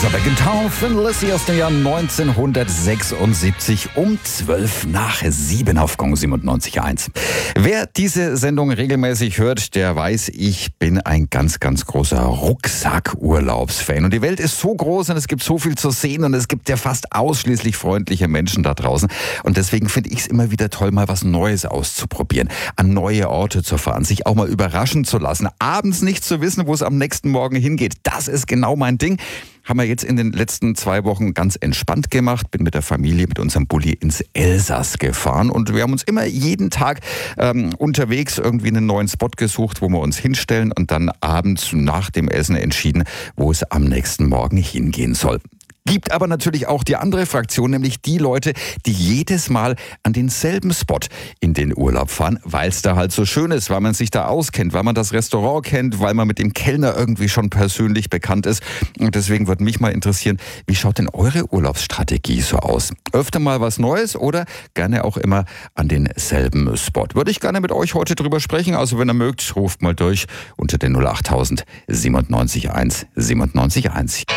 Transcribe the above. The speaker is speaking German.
Back in Town, Thin Lizzy aus dem Jahr 1976 um 7:12 auf Gong 97.1. Wer diese Sendung regelmäßig hört, der weiß, ich bin ein ganz, ganz großer Rucksack-Urlaubsfan. Und die Welt ist so groß und es gibt so viel zu sehen und es gibt ja fast ausschließlich freundliche Menschen da draußen. Und deswegen finde ich es immer wieder toll, mal was Neues auszuprobieren, an neue Orte zu fahren, sich auch mal überraschen zu lassen, abends nicht zu wissen, wo es am nächsten Morgen hingeht. Das ist genau mein Ding. Haben wir jetzt in den letzten 2 Wochen ganz entspannt gemacht. Bin mit der Familie, mit unserem Bulli ins Elsass gefahren und wir haben uns immer jeden Tag unterwegs irgendwie einen neuen Spot gesucht, wo wir uns hinstellen und dann abends nach dem Essen entschieden, wo es am nächsten Morgen hingehen soll. Gibt aber natürlich auch die andere Fraktion, nämlich die Leute, die jedes Mal an denselben Spot in den Urlaub fahren, weil es da halt so schön ist, weil man sich da auskennt, weil man das Restaurant kennt, weil man mit dem Kellner irgendwie schon persönlich bekannt ist. Und deswegen würde mich mal interessieren, wie schaut denn eure Urlaubsstrategie so aus? Öfter mal was Neues oder gerne auch immer an denselben Spot? Würde ich gerne mit euch heute drüber sprechen. Also wenn ihr mögt, ruft mal durch unter den 08000 97 1 97 1.